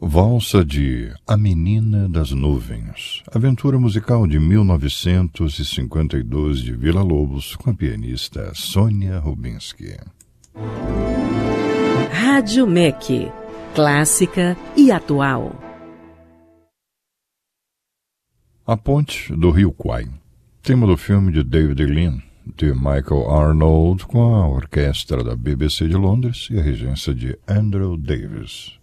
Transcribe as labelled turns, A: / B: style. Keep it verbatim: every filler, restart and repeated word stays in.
A: Valsa de A Menina das Nuvens, aventura musical de mil novecentos e cinquenta e dois de Villa-Lobos, com a pianista Sônia Rubinski.
B: Rádio M E C, clássica e atual.
A: A Ponte do Rio Kwai, tema do filme de David Lean, de Michael Arnold, com a orquestra da B B C de Londres e a regência de Andrew Davis.